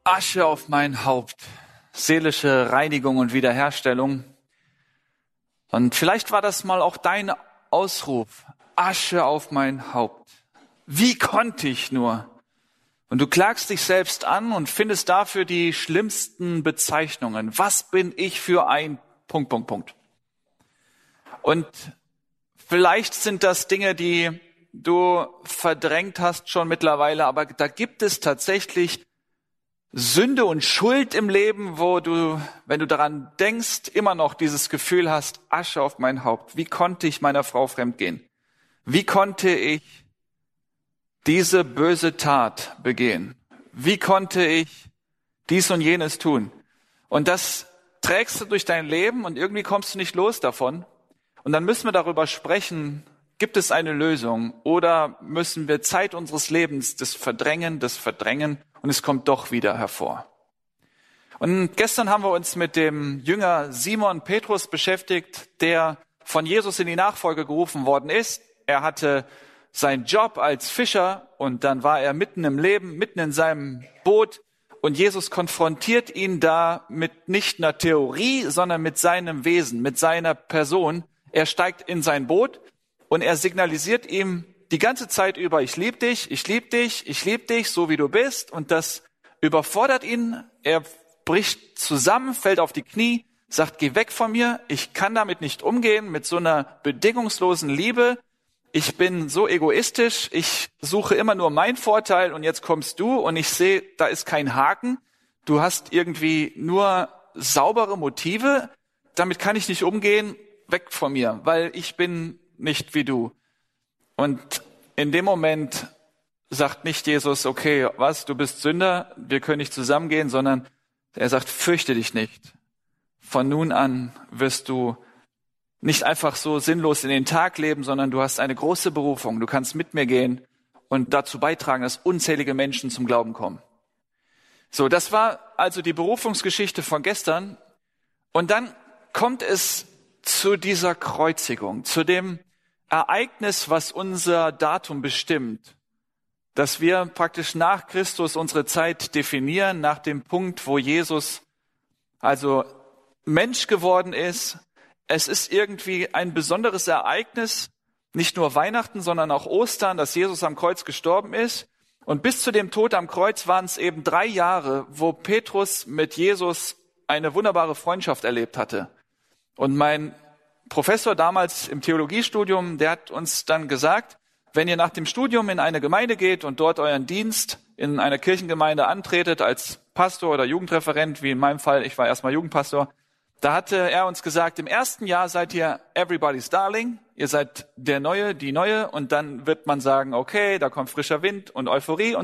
Asche auf mein Haupt, seelische Reinigung und Wiederherstellung. Und vielleicht war das mal auch dein Ausruf, Asche auf mein Haupt. Wie konnte ich nur? Und du klagst dich selbst an und findest dafür die schlimmsten Bezeichnungen. Was bin ich für ein ... Und vielleicht sind das Dinge, die du verdrängt hast schon mittlerweile, aber da gibt es tatsächlich Sünde und Schuld im Leben, wo du, wenn du daran denkst, immer noch dieses Gefühl hast, Asche auf mein Haupt. Wie konnte ich meiner Frau fremdgehen? Wie konnte ich diese böse Tat begehen? Wie konnte ich dies und jenes tun? Und das trägst du durch dein Leben und irgendwie kommst du nicht los davon. Und dann müssen wir darüber sprechen, gibt es eine Lösung oder müssen wir Zeit unseres Lebens das verdrängen und es kommt doch wieder hervor. Und gestern haben wir uns mit dem Jünger Simon Petrus beschäftigt, der von Jesus in die Nachfolge gerufen worden ist. Er hatte seinen Job als Fischer und dann war er mitten im Leben, mitten in seinem Boot und Jesus konfrontiert ihn da mit nicht einer Theorie, sondern mit seinem Wesen, mit seiner Person. Er steigt in sein Boot und er signalisiert ihm die ganze Zeit über, ich liebe dich, ich liebe dich, ich liebe dich, so wie du bist. Und das überfordert ihn. Er bricht zusammen, fällt auf die Knie, sagt, geh weg von mir. Ich kann damit nicht umgehen, mit so einer bedingungslosen Liebe. Ich bin so egoistisch, ich suche immer nur meinen Vorteil und jetzt kommst du und ich sehe, da ist kein Haken. Du hast irgendwie nur saubere Motive. Damit kann ich nicht umgehen. Weg von mir, weil ich bin nicht wie du. Und in dem Moment sagt nicht Jesus, okay, was, du bist Sünder, wir können nicht zusammengehen, sondern er sagt, fürchte dich nicht. Von nun an wirst du nicht einfach so sinnlos in den Tag leben, sondern du hast eine große Berufung. Du kannst mit mir gehen und dazu beitragen, dass unzählige Menschen zum Glauben kommen. So, das war also die Berufungsgeschichte von gestern. Und dann kommt es zu dieser Kreuzigung, zu dem Ereignis, was unser Datum bestimmt, dass wir praktisch nach Christus unsere Zeit definieren, nach dem Punkt, wo Jesus also Mensch geworden ist. Es ist irgendwie ein besonderes Ereignis, nicht nur Weihnachten, sondern auch Ostern, dass Jesus am Kreuz gestorben ist. Und bis zu dem Tod am Kreuz waren es eben 3 Jahre, wo Petrus mit Jesus eine wunderbare Freundschaft erlebt hatte. Und mein Professor damals im Theologiestudium, der hat uns dann gesagt, wenn ihr nach dem Studium in eine Gemeinde geht und dort euren Dienst in einer Kirchengemeinde antretet als Pastor oder Jugendreferent, wie in meinem Fall, ich war erstmal Jugendpastor, da hatte er uns gesagt, im ersten Jahr seid ihr everybody's darling, ihr seid der Neue, die Neue und dann wird man sagen, okay, da kommt frischer Wind und Euphorie und